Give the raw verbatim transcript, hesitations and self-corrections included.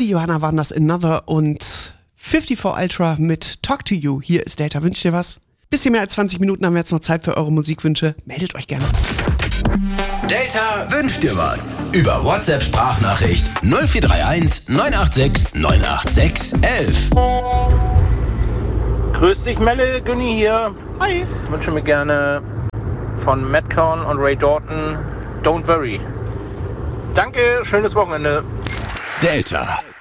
Herbie Johanna waren das Another und vierundfünfzig Ultra mit Talk to You. Hier ist Delta. Wünscht ihr was? Bisschen mehr als zwanzig Minuten haben wir jetzt noch Zeit für eure Musikwünsche. Meldet euch gerne. Delta wünscht dir was. Über WhatsApp-Sprachnachricht null vier drei eins neun acht sechs neun acht sechs eins eins. Grüß dich, Melle, Günni hier. Hi. Ich wünsche mir gerne von Matt Cohn und Ray Dalton Don't Worry. Danke, schönes Wochenende. Delta.